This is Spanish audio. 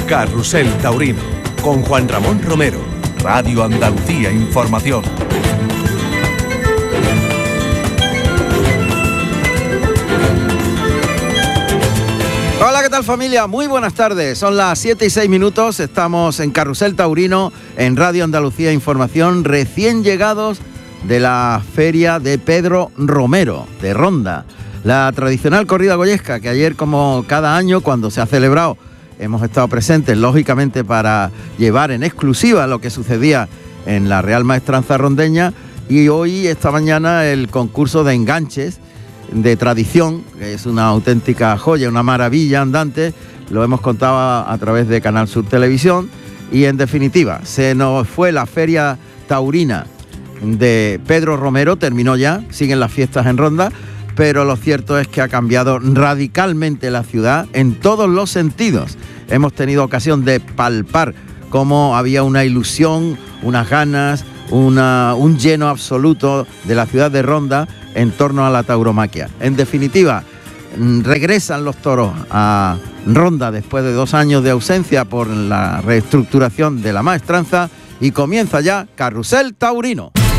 Carrusel Taurino, con Juan Ramón Romero, Radio Andalucía Información. Hola, ¿qué tal familia? Muy buenas tardes, son las 7:06, estamos en Carrusel Taurino, en Radio Andalucía Información, recién llegados de la feria de Pedro Romero, de Ronda. La tradicional corrida goyesca que ayer, como cada año cuando se ha celebrado, hemos estado presentes, lógicamente, para llevar en exclusiva lo que sucedía en la Real Maestranza rondeña, y hoy, esta mañana, el concurso de enganches de tradición, que es una auténtica joya, una maravilla andante, lo hemos contado a través de Canal Sur Televisión, y en definitiva, se nos fue la feria taurina de Pedro Romero, terminó ya, siguen las fiestas en Ronda, pero lo cierto es que ha cambiado radicalmente la ciudad en todos los sentidos. Hemos tenido ocasión de palpar cómo había una ilusión, unas ganas, un lleno absoluto de la ciudad de Ronda en torno a la tauromaquia. En definitiva, regresan los toros a Ronda después de 2 años de ausencia por la reestructuración de la maestranza, y comienza ya Carrusel Taurino.